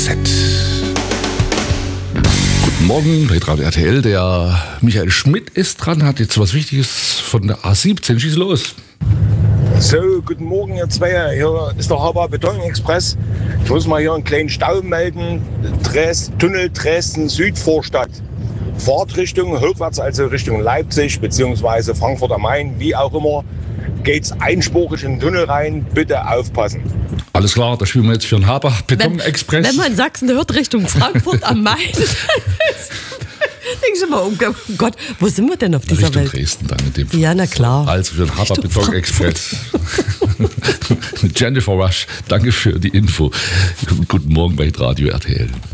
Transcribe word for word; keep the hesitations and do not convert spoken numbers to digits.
Set. Guten Morgen bei Radio R T L. Der Michael Schmidt ist dran, hat jetzt was Wichtiges von der A siebzehn. Schieß los. So, guten Morgen, ihr zwei. Hier ist der Haber Beton Express. Ich muss mal hier einen kleinen Stau melden. Dres- Tunnel Dresden Südvorstadt. Fahrtrichtung rückwärts, also Richtung Leipzig bzw. Frankfurt am Main, wie auch immer, geht's einspurig in den Tunnel rein. Bitte aufpassen. Alles klar, da spielen wir jetzt für den Haber Beton Express. Wenn, wenn man Sachsen hört Richtung Frankfurt am Main, denke ich immer, oh Gott, wo sind wir denn auf dieser Richtung Welt? Dresden dann in dem Fall. Ja, na klar. Also für den Haber Richtung Beton Express. Jennifer Rush, danke für die Info. Guten Morgen bei Radio R T L.